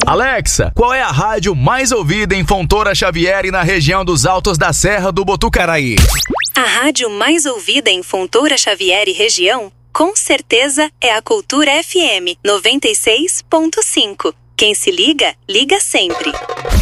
Alexa, qual é a rádio mais ouvida em Fontoura Xavier e na região dos Altos da Serra do Botucaraí? A rádio mais ouvida em Fontoura Xavier e região, com certeza, é a Cultura FM 96.5. Quem se liga, liga sempre.